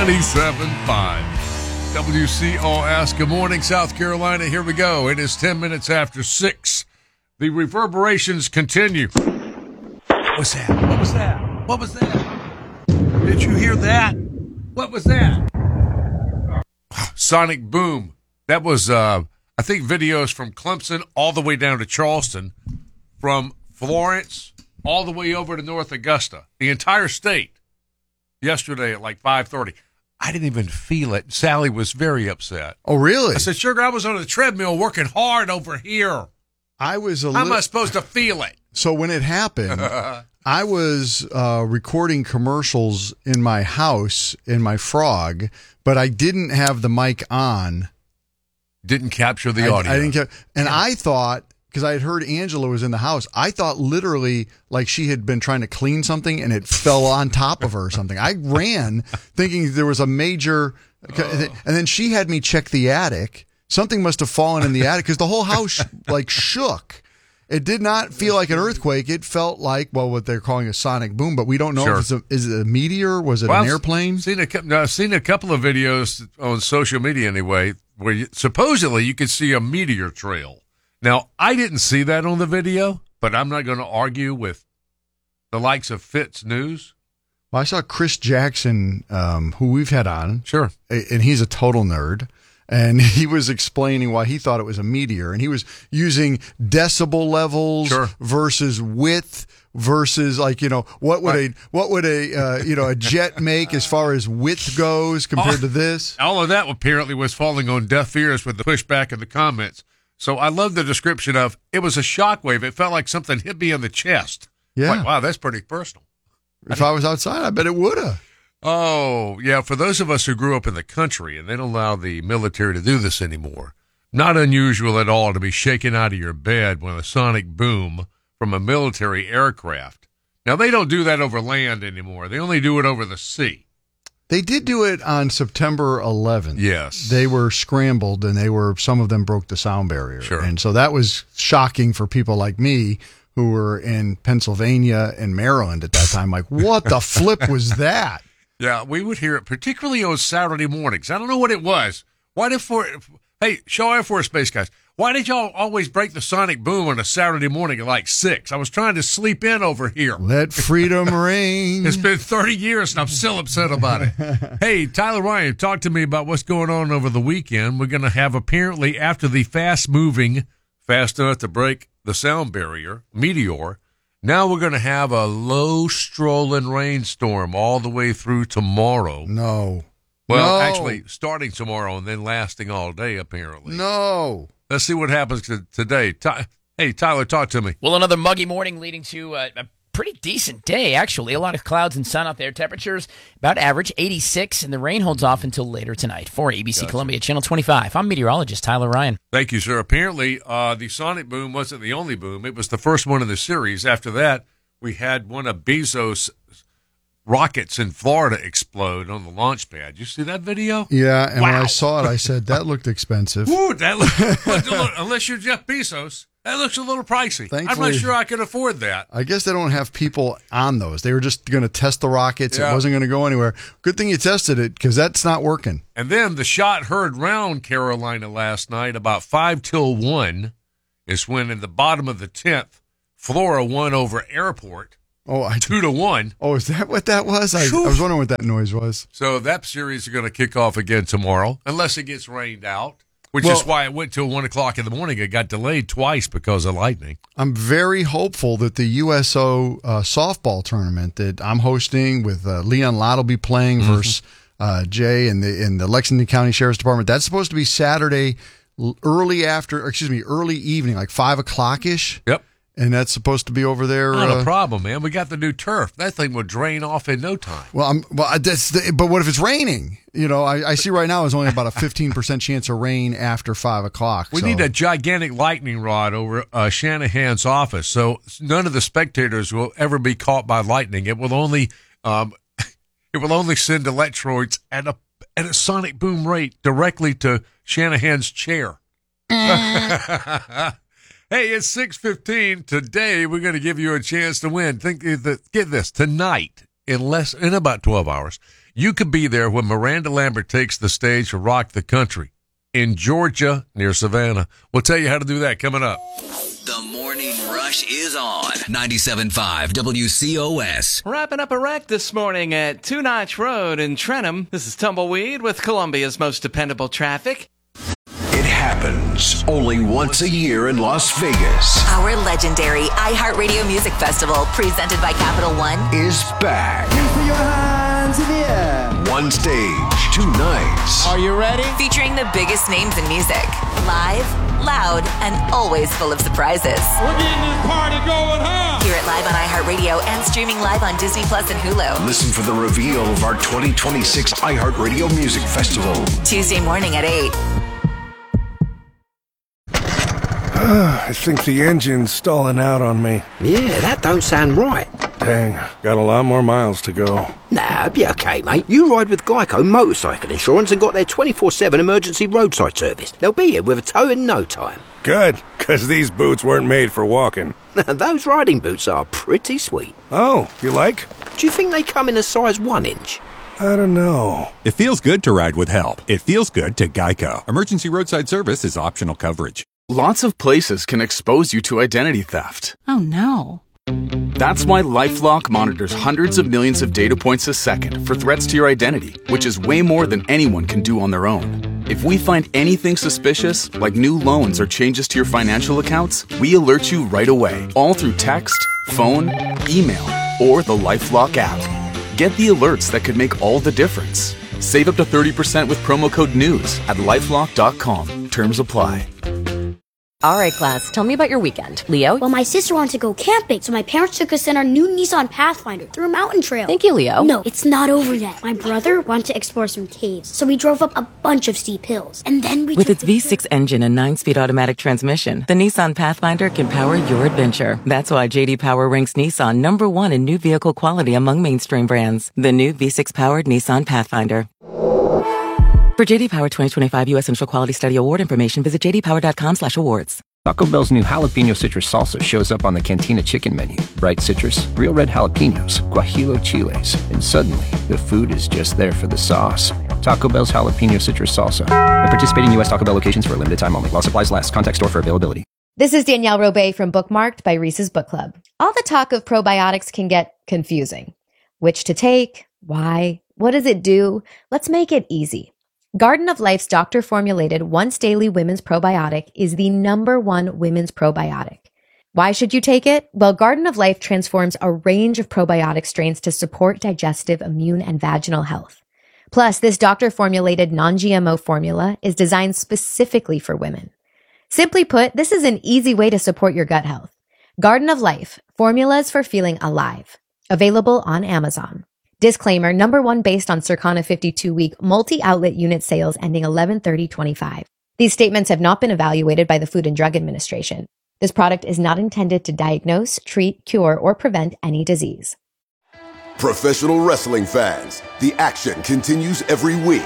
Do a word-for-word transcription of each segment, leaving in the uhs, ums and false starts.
ninety-seven point five W C O S. Good morning, South Carolina. Here we go. It is ten minutes after six. The reverberations continue. What was that? What was that? What was that? Did you hear that? What was that? Sonic boom. That was, uh, I think, videos from Clemson all the way down to Charleston, from Florence all the way over to North Augusta, the entire state, yesterday at like five thirty. I didn't even feel it. Sally was very upset. Oh, really? I said, Sugar, I was on the treadmill working hard over here. I was a How li- am I supposed to feel it? So when it happened, I was uh, recording commercials in my house in my Frog, but I didn't have the mic on. Didn't capture the I, audio. I didn't cap- and I thought, because I had heard Angela was in the house, I thought literally like she had been trying to clean something and it fell on top of her or something. I ran thinking there was a major, oh. and then she had me check the attic. Something must have fallen in the attic because the whole house like shook. It did not feel like an earthquake. It felt like, well, what they're calling a sonic boom, but we don't know sure. if it's a, is it a meteor? Was it well, an airplane? I've seen a, I've seen a couple of videos on social media anyway, where you, supposedly you could see a meteor trail. Now, I didn't see that on the video, but I'm not going to argue with the likes of Fitz News. Well, I saw Chris Jackson, um, who we've had on. Sure. And he's a total nerd. And he was explaining why he thought it was a meteor. And he was using decibel levels sure. versus width versus, like, you know, what would right. a what would a uh, you know a jet make as far as width goes compared all, to this? All of that apparently was falling on deaf ears with the pushback in the comments. So I love the description of it was a shockwave. It felt like something hit me in the chest. Yeah. Like, wow, that's pretty personal. If I, I was outside, I bet it would have. Oh, yeah, for those of us who grew up in the country, and they don't allow the military to do this anymore, not unusual at all to be shaken out of your bed when a sonic boom from a military aircraft. Now, they don't do that over land anymore. They only do it over the sea. They did do it on September eleventh. Yes. They were scrambled, and they were some of them broke the sound barrier. Sure. And so that was shocking for people like me who were in Pennsylvania and Maryland at that time. Like, what the flip was that? Yeah, we would hear it, particularly on Saturday mornings. I don't know what it was. Why did for hey, show Air Force Base guys, why did y'all always break the sonic boom on a Saturday morning at like six? I was trying to sleep in over here. Let freedom ring. It's been thirty years, and I'm still upset about it. Hey, Tyler Ryan, talk to me about what's going on over the weekend. We're going to have, apparently, after the fast-moving, fast enough to break the sound barrier, meteor, now we're going to have a low strolling rainstorm all the way through tomorrow. No. Well, no. actually, starting tomorrow and then lasting all day, apparently. No. Let's see what happens to today. Ty- hey, Tyler, talk to me. Well, another muggy morning leading to uh, a pretty decent day, actually. A lot of clouds and sun out there. Temperatures about average, eighty-six, and the rain holds off until later tonight. For A B C gotcha. Columbia Channel twenty-five, I'm meteorologist Tyler Ryan. Thank you, sir. Apparently, uh, the sonic boom wasn't the only boom. It was the first one in the series. After that, we had one of Bezos' rockets in Florida explode on the launch pad. You see that video? Yeah, and wow. when I saw it, I said, that looked expensive. Ooh, that look, unless you're Jeff Bezos, that looks a little pricey. Thankfully, I'm not sure I could afford that. I guess they don't have people on those. They were just going to test the rockets. Yeah. It wasn't going to go anywhere. Good thing you tested it, because that's not working. And then the shot heard round Carolina last night about five till one is when in the bottom of the tenth, Flora won over Airport. Oh, I two to one. Oh, is that what that was? I, I was wondering what that noise was. So that series is going to kick off again tomorrow, unless it gets rained out, which well, is why it went till one o'clock in the morning. It got delayed twice because of lightning. I'm very hopeful that the U S O uh, softball tournament that I'm hosting with uh, Leon Lott will be playing mm-hmm. versus uh, Jay in the in the Lexington County Sheriff's Department. That's supposed to be Saturday, early after, or excuse me, early evening, like five o'clock ish. Yep. And that's supposed to be over there. Not uh, a problem, man. We got the new turf. That thing would drain off in no time. Well, I'm, well, that's the, but what if it's raining? You know, I, I see right now is only about a fifteen percent chance of rain after five o'clock. We so. need a gigantic lightning rod over uh, Shanahan's office, so none of the spectators will ever be caught by lightning. It will only, um, it will only send electrodes at a at a sonic boom rate directly to Shanahan's chair. Hey, it's six fifteen. Today, we're going to give you a chance to win. Think that, get this, tonight, in less in about twelve hours, You could be there when Miranda Lambert takes the stage to rock the country in Georgia near Savannah. We'll tell you how to do that coming up. The Morning Rush is on ninety-seven point five W C O S. Wrapping up a wreck this morning at Two Notch Road in Trenton. This is Tumbleweed with Columbia's most dependable traffic. It happens only once a year in Las Vegas. Our legendary iHeartRadio Music Festival, presented by Capital One, Is back. Put your hands in the air. One stage, two nights. Are you ready? featuring the biggest names in music. Live, loud, and always full of surprises. We're getting this party going, huh? Hear it live on iHeartRadio and streaming live on Disney Plus and Hulu. Listen for the reveal of our twenty twenty-six iHeartRadio Music Festival. Tuesday morning at eight. I think the engine's stalling out on me. Yeah, that don't sound right. Dang, got a lot more miles to go. Nah, be okay, mate. You ride with Geico Motorcycle Insurance and got their twenty-four seven emergency roadside service. They'll be here with a tow in no time. Good, because these boots weren't made for walking. Those riding boots are pretty sweet. Oh, you like? Do you think they come in a size one inch? I don't know. It feels good to ride with help. It feels good to Geico. Emergency roadside service is optional coverage. Lots of places can expose you to identity theft. Oh, no. That's why LifeLock monitors hundreds of millions of data points a second for threats to your identity, which is way more than anyone can do on their own. If we find anything suspicious, like new loans or changes to your financial accounts, we alert you right away, all through text, phone, email, or the LifeLock app. Get the alerts that could make all the difference. Save up to thirty percent with promo code NEWS at lifelock dot com. Terms apply. All right, class, tell me about your weekend. Leo? Well, my sister wanted to go camping, so my parents took us in our new Nissan Pathfinder through a mountain trail. Thank you, Leo. No, it's not over yet. My brother wanted to explore some caves, so we drove up a bunch of steep hills. And then we With took its V six engine and nine-speed automatic transmission, the Nissan Pathfinder can power your adventure. That's why J D Power ranks Nissan number one in new vehicle quality among mainstream brands. The new V six-powered Nissan Pathfinder. For J D Power twenty twenty-five U S Central Quality Study Award information, visit j d power dot com slash awards. Taco Bell's new jalapeno citrus salsa shows up on the Cantina chicken menu. Bright citrus, real red jalapenos, guajillo chiles, and suddenly the food is just there for the sauce. Taco Bell's jalapeno citrus salsa. At participating U S Taco Bell locations for a limited time only. While supplies last. Contact store for availability. This is Danielle Robay from Bookmarked by Reese's Book Club. All the talk of probiotics can get confusing. Which to take? Why? What does it do? Let's make it easy. Garden of Life's doctor-formulated once-daily women's probiotic is the number one women's probiotic. Why should you take it? Well, Garden of Life transforms a range of probiotic strains to support digestive, immune, and vaginal health. Plus, this doctor-formulated non-G M O formula is designed specifically for women. Simply put, this is an easy way to support your gut health. Garden of Life, formulas for feeling alive. Available on Amazon. Disclaimer, number one based on Circana fifty-two week multi-outlet unit sales ending eleven thirty twenty-five. These statements have not been evaluated by the Food and Drug Administration. This product is not intended to diagnose, treat, cure, or prevent any disease. Professional wrestling fans, the action continues every week.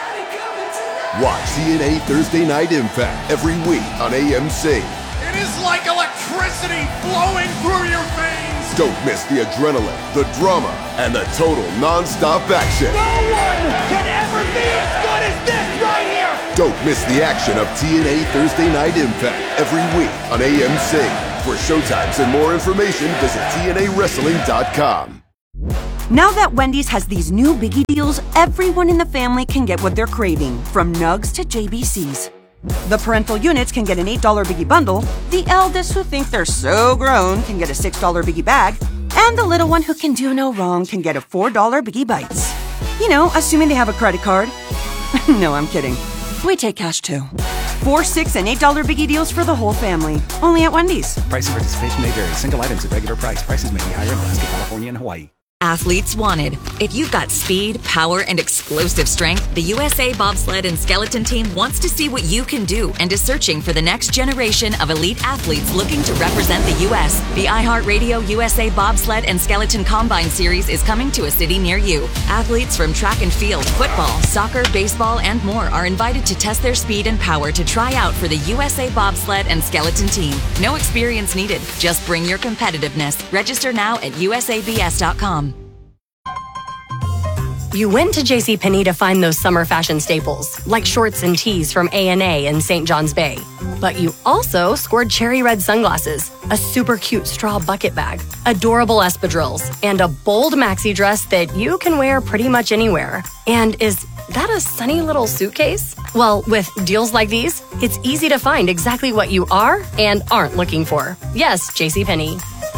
Watch T N A Thursday Night Impact every week on A M C. It is like electricity flowing through your veins. Don't miss the adrenaline, the drama, and the total non-stop action. No one can ever be as good as this right here. Don't miss the action of T N A Thursday Night Impact every week on A M C. For showtimes and more information, visit T N A wrestling dot com. Now that Wendy's has these new biggie deals, everyone in the family can get what they're craving, from nugs to J B Cs. The parental units can get an eight dollar biggie bundle, the eldest who think they're so grown can get a six dollar biggie bag, and the little one who can do no wrong can get a four dollar biggie bites. You know, assuming they have a credit card. No, I'm kidding. We take cash too. Four, six, and eight dollar biggie deals for the whole family. Only at Wendy's. Price and participation may vary. Single items at regular price. Prices may be higher in Alaska, California, and Hawaii. Athletes wanted. If you've got speed, power, and explosive strength, the U S A Bobsled and Skeleton Team wants to see what you can do and is searching for the next generation of elite athletes looking to represent the U S. The iHeartRadio U S A Bobsled and Skeleton Combine Series is coming to a city near you. Athletes from track and field, football, soccer, baseball, and more are invited to test their speed and power to try out for the U S A Bobsled and Skeleton Team. No experience needed. Just bring your competitiveness. Register now at U S A B S dot com. You went to JCPenney to find those summer fashion staples, like shorts and tees from A and A in Saint John's Bay. But you also scored cherry red sunglasses, a super cute straw bucket bag, adorable espadrilles, and a bold maxi dress that you can wear pretty much anywhere. And is that a sunny little suitcase? Well, with deals like these, it's easy to find exactly what you are and aren't looking for. Yes, JCPenney.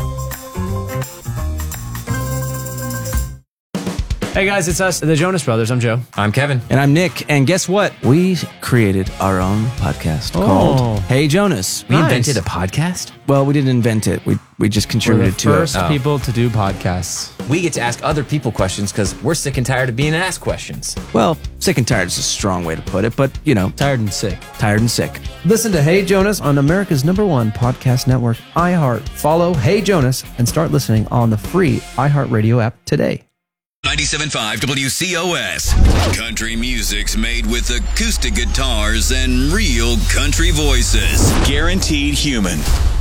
Hey guys, it's us, the Jonas Brothers. I'm Joe. I'm Kevin. And I'm Nick. And guess what? We created our own podcast Oh. called Hey Jonas. We invented a podcast? Well, we didn't invent it. We we just We're contributed the to first it. Oh. people to do podcasts. We get to ask other people questions because we're sick and tired of being asked questions. Well, sick and tired is a strong way to put it, but you know, Tired and sick. tired and sick. Listen to Hey Jonas on America's number one podcast network, iHeart. Follow Hey Jonas and start listening on the free iHeartRadio app today. ninety-seven point five W C O S. Country music's made with acoustic guitars and real country voices. Guaranteed human.